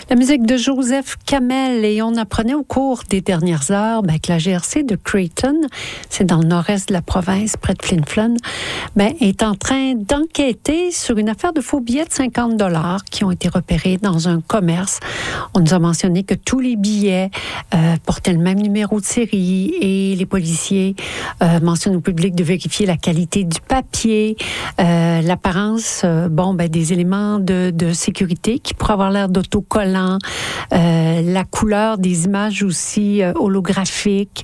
La musique de Joseph Kamel, et on apprenait au cours des dernières heures que la GRC de Creighton, c'est dans le nord-est de la province, près de Flin Flon, est en train d'enquêter sur une affaire de faux billets de 50 $ qui ont été repérés dans un commerce. On nous a mentionné que tous les billets portaient le même numéro de série et les policiers mentionnent au public de vérifier la qualité du papier, l'apparence des éléments de sécurité qui pourraient avoir l'air d'autocollants, la couleur des images aussi holographiques.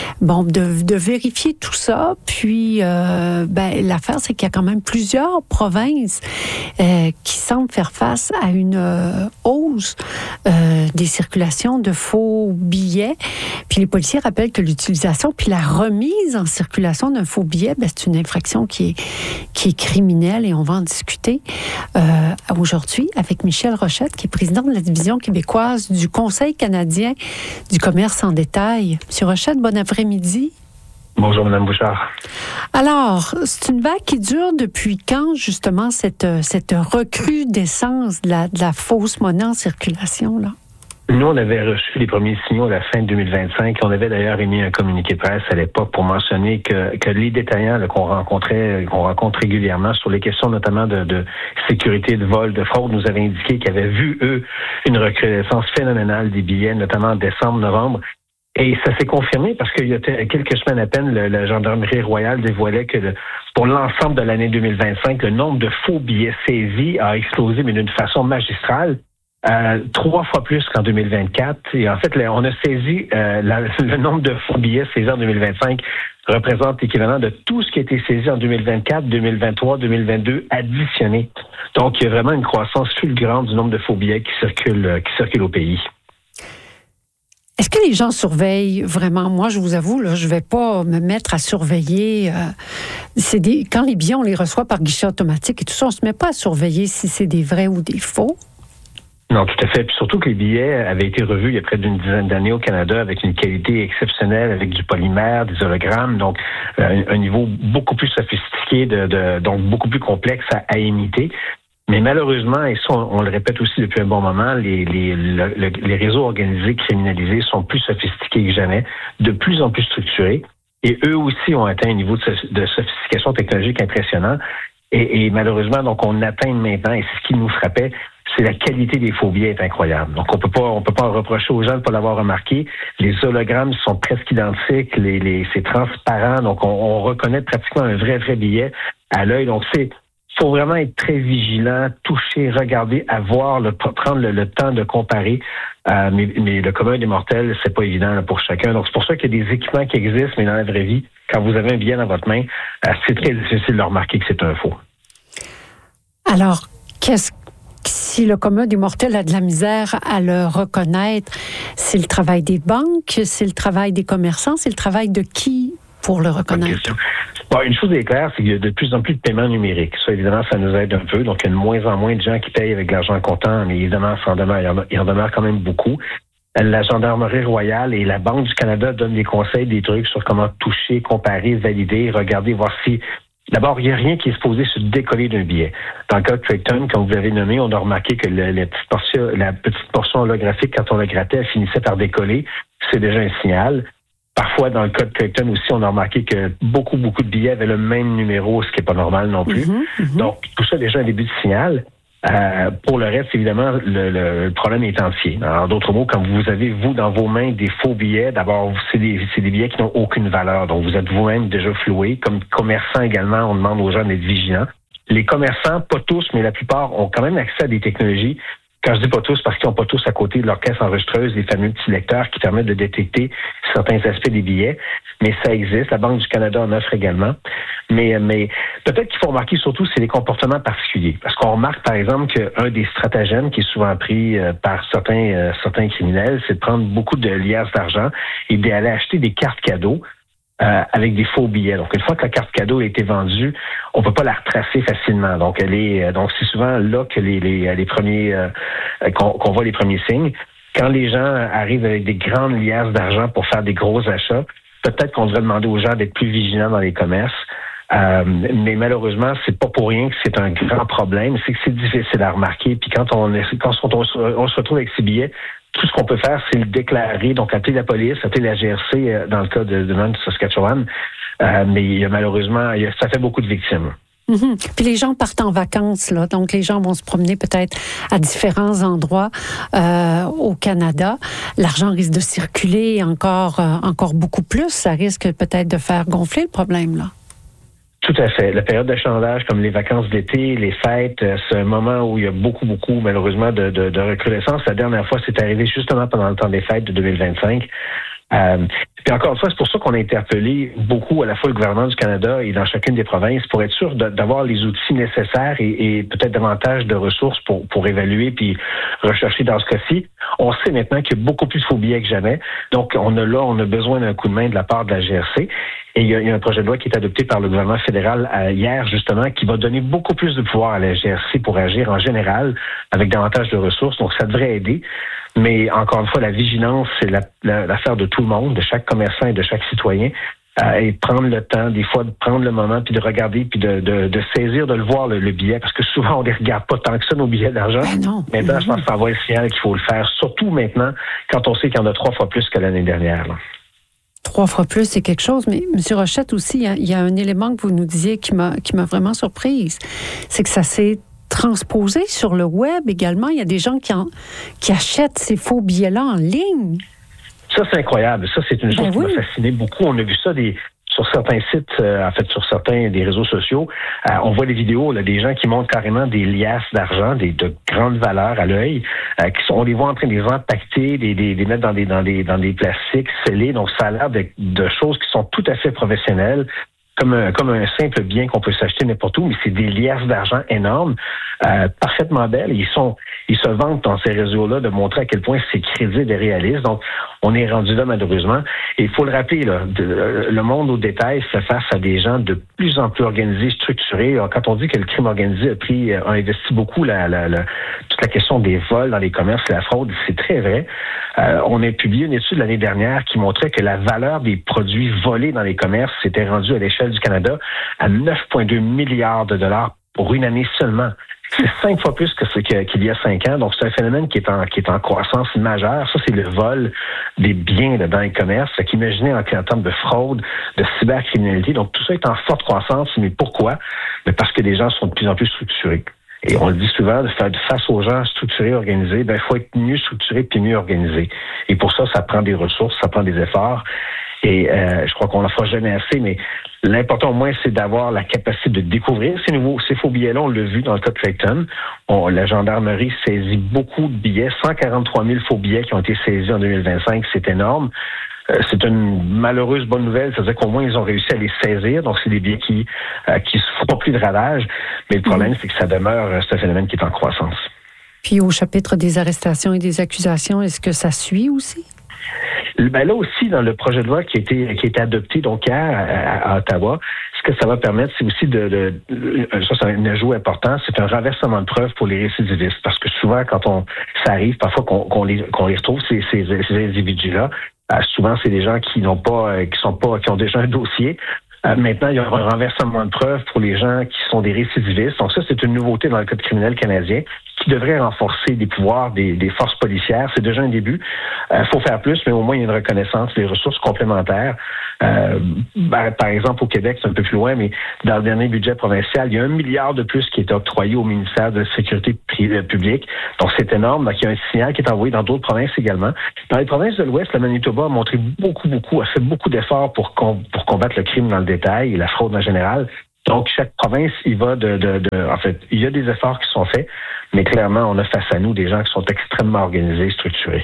De vérifier tout ça. Puis, l'affaire, c'est qu'il y a quand même plusieurs provinces qui semblent faire face à une hausse des circulations de faux billets. Puis les policiers rappellent que l'utilisation puis la remise en circulation d'un faux billet, c'est une infraction qui est criminelle, et on va en discuter aujourd'hui avec Michel Rochette, qui est président de la division québécoise du Conseil canadien du commerce en détail. Monsieur Rochette, bon après-midi. Bonjour, Mme Bouchard. Alors, c'est une vague qui dure depuis quand, justement, cette recrudescence de la fausse monnaie en circulation, là? Nous, on avait reçu les premiers signaux à la fin de 2025. On avait d'ailleurs émis un communiqué de presse à l'époque pour mentionner que les détaillants qu'on rencontre régulièrement sur les questions notamment de sécurité, de vol, de fraude, nous avaient indiqué qu'ils avaient vu, eux, une recrudescence phénoménale des billets, notamment en décembre, novembre. Et ça s'est confirmé parce qu'il y a quelques semaines à peine, la Gendarmerie royale dévoilait que pour l'ensemble de l'année 2025, le nombre de faux billets saisis a explosé, mais d'une façon magistrale. 3 fois plus qu'en 2024. Et en fait, on a saisi le nombre de faux billets saisis en 2025 représente l'équivalent de tout ce qui a été saisi en 2024, 2023, 2022 additionné. Donc, il y a vraiment une croissance fulgurante du nombre de faux billets qui circulent au pays. Est-ce que les gens surveillent vraiment? Moi, je vous avoue, je vais pas me mettre à surveiller. Quand les billets, on les reçoit par guichet automatique et tout ça, on se met pas à surveiller si c'est des vrais ou des faux. Non, tout à fait. Puis surtout que les billets avaient été revus il y a près d'une dizaine d'années au Canada avec une qualité exceptionnelle, avec du polymère, des hologrammes, donc un niveau beaucoup plus sophistiqué, donc beaucoup plus complexe à imiter. Mais malheureusement, et ça on le répète aussi depuis un bon moment, les réseaux organisés criminalisés sont plus sophistiqués que jamais, de plus en plus structurés, et eux aussi ont atteint un niveau de sophistication technologique impressionnant. Et malheureusement, donc on atteint maintenant, et c'est ce qui nous frappait, c'est la qualité des faux billets est incroyable. Donc on peut pas reprocher aux gens de ne pas l'avoir remarqué. Les hologrammes sont presque identiques, c'est transparent, donc on reconnaît pratiquement un vrai billet à l'œil. Donc faut vraiment être très vigilant, toucher, regarder, prendre le temps de comparer. Mais le commun des mortels, c'est pas évident pour chacun. Donc c'est pour ça qu'il y a des équipements qui existent, mais dans la vraie vie, quand vous avez un billet dans votre main, c'est très difficile de remarquer que c'est un faux. Alors, si le commun des mortels a de la misère à le reconnaître, c'est le travail des banques, c'est le travail des commerçants, c'est le travail de qui pour le reconnaître? Bon, une chose est claire, c'est qu'il y a de plus en plus de paiements numériques. Ça, évidemment, ça nous aide un peu. Donc, il y a de moins en moins de gens qui payent avec de l'argent comptant, mais évidemment, il en demeure quand même beaucoup. La Gendarmerie royale et la Banque du Canada donnent des conseils, des trucs sur comment toucher, comparer, valider, regarder, voir si... D'abord, il n'y a rien qui est supposé se décoller d'un billet. Dans le cas de Creighton, comme vous l'avez nommé, on a remarqué que la petite portion holographique, quand on la grattait, elle finissait par décoller. C'est déjà un signal. Parfois, dans le cas de Creighton aussi, on a remarqué que beaucoup de billets avaient le même numéro, ce qui n'est pas normal non plus. Donc, tout ça, déjà, un début de signal. Pour le reste, évidemment, le problème est entier. En d'autres mots, quand vous avez, dans vos mains, des faux billets, d'abord, c'est des billets qui n'ont aucune valeur. Donc, vous êtes vous-même déjà floué. Comme commerçant également, on demande aux gens d'être vigilants. Les commerçants, pas tous, mais la plupart, ont quand même accès à des technologies. Quand je dis pas tous, parce qu'ils n'ont pas tous à côté de leur caisse enregistreuse les fameux petits lecteurs qui permettent de détecter certains aspects des billets. Mais ça existe. La Banque du Canada en offre également. Mais peut-être qu'il faut remarquer surtout, c'est les comportements particuliers. Parce qu'on remarque, par exemple, qu'un des stratagèmes qui est souvent pris par certains criminels, c'est de prendre beaucoup de liasses d'argent et d'aller acheter des cartes cadeaux avec des faux billets. Donc, une fois que la carte cadeau a été vendue, on peut pas la retracer facilement. Donc, c'est souvent là que les premiers qu'on voit les premiers signes. Quand les gens arrivent avec des grandes liasses d'argent pour faire des gros achats, peut-être qu'on devrait demander aux gens d'être plus vigilants dans les commerces. Mais malheureusement, c'est pas pour rien que c'est un grand problème. C'est que c'est difficile à remarquer. Puis quand on se retrouve avec ces billets, tout ce qu'on peut faire, c'est le déclarer. Donc, appeler la police, appeler la GRC dans le cas de Saskatchewan. Mais malheureusement, ça fait beaucoup de victimes. Mm-hmm. Puis les gens partent en vacances, là. Donc, les gens vont se promener peut-être à différents endroits au Canada. L'argent risque de circuler encore beaucoup plus. Ça risque peut-être de faire gonfler le problème, là. Tout à fait. La période d'achalandage, comme les vacances d'été, les fêtes, c'est un moment où il y a beaucoup, malheureusement, de recrudescence. La dernière fois, c'est arrivé justement pendant le temps des fêtes de 2025. Puis encore une fois, c'est pour ça qu'on a interpellé beaucoup à la fois le gouvernement du Canada et dans chacune des provinces pour être sûr d'avoir les outils nécessaires et peut-être davantage de ressources pour évaluer puis rechercher dans ce cas-ci. On sait maintenant qu'il y a beaucoup plus de faux billets que jamais. Donc, on a besoin d'un coup de main de la part de la GRC. Et il y a un projet de loi qui est adopté par le gouvernement fédéral hier, justement, qui va donner beaucoup plus de pouvoir à la GRC pour agir en général avec davantage de ressources. Donc, ça devrait aider. Mais encore une fois, la vigilance, c'est l'affaire de tout le monde, de chaque commerçant et de chaque citoyen. Et prendre le temps, des fois, de prendre le moment, puis de regarder, puis de saisir, de le voir, le billet, parce que souvent, on ne les regarde pas tant que ça, nos billets d'argent. Maintenant, je pense que ça envoie le signal qu'il faut le faire, surtout maintenant, quand on sait qu'il y en a 3 fois plus que l'année dernière, là. 3 fois plus, c'est quelque chose. Mais M. Rochette aussi, il y a un élément que vous nous disiez qui m'a vraiment surprise. C'est que ça s'est transposé sur le web également. Il y a des gens qui achètent ces faux billets-là en ligne. Ça, c'est incroyable. Ça, c'est une chose qui m'a fasciné beaucoup. On a vu ça sur certains sites, sur certains des réseaux sociaux. On voit des vidéos là, des gens qui montrent carrément des liasses d'argent, de grandes valeurs à l'œil, on les voit en train de les empaqueter, des mettre dans des plastiques scellés. Donc, ça a l'air de choses qui sont tout à fait professionnelles. Comme un simple bien qu'on peut s'acheter n'importe où, mais c'est des liasses d'argent énormes, parfaitement belles. Ils se vantent dans ces réseaux-là de montrer à quel point c'est crédible et réaliste. Donc, on est rendu là, malheureusement. Et il faut le rappeler, là, le monde au détail fait face à des gens de plus en plus organisés, structurés. Alors, quand on dit que le crime organisé a investi beaucoup toute la question des vols dans les commerces et la fraude, c'est très vrai. On a publié une étude l'année dernière qui montrait que la valeur des produits volés dans les commerces s'était rendue à l'échelle du Canada à 9,2 milliards de dollars pour une année seulement. C'est 5 fois plus qu'il y a 5 ans. Donc, c'est un phénomène qui est en croissance majeure. Ça, c'est le vol des biens dans les commerces. Fait qu'imaginez en termes de fraude, de cybercriminalité. Donc, tout ça est en forte croissance. Mais pourquoi? Mais parce que les gens sont de plus en plus structurés. Et on le dit souvent, face aux gens structurés, organisés, il faut être mieux structuré puis mieux organisé. Et pour ça, ça prend des ressources, ça prend des efforts. Et je crois qu'on n'en fera jamais assez, mais l'important au moins, c'est d'avoir la capacité de découvrir ces faux billets-là. On l'a vu dans le cas de Clayton. La gendarmerie saisit beaucoup de billets, 143 000 faux billets qui ont été saisis en 2025. C'est énorme. C'est une malheureuse bonne nouvelle, c'est-à-dire qu'au moins ils ont réussi à les saisir, donc c'est des billets qui se feront plus de ravages, mais le problème c'est que ça demeure, c'est un phénomène qui est en croissance. Puis au chapitre des arrestations et des accusations, est-ce que ça suit aussi? Ben là aussi, dans le projet de loi qui a été adopté donc hier à Ottawa, ce que ça va permettre, c'est aussi ça c'est un ajout important, c'est un renversement de preuves pour les récidivistes, parce que souvent quand ça arrive, parfois qu'on les retrouve ces individus-là. Souvent, c'est des gens qui ont déjà un dossier. Maintenant, il y aura un renversement de preuves pour les gens qui sont des récidivistes. Donc ça, c'est une nouveauté dans le code criminel canadien qui devrait renforcer les pouvoirs des forces policières. C'est déjà un début. Faut faire plus, mais au moins, il y a une reconnaissance des ressources complémentaires. Par exemple, au Québec, c'est un peu plus loin, mais dans le dernier budget provincial, il y a 1 milliard de plus qui est octroyé au ministère de la Sécurité publique. Donc, c'est énorme. Donc, il y a un signal qui est envoyé dans d'autres provinces également. Dans les provinces de l'Ouest, le Manitoba a montré a fait beaucoup d'efforts pour combattre le crime dans le détail et la fraude en général. Donc, chaque province, il y a des efforts qui sont faits, mais clairement, on a face à nous des gens qui sont extrêmement organisés, structurés.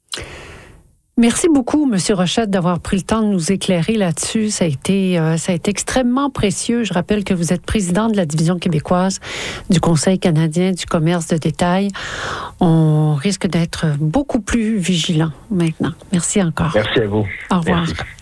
Merci beaucoup, M. Rochette, d'avoir pris le temps de nous éclairer là-dessus. Ça a été extrêmement précieux. Je rappelle que vous êtes président de la division québécoise du Conseil canadien du commerce de détail. On risque d'être beaucoup plus vigilants maintenant. Merci encore. Merci à vous. Au revoir. Merci.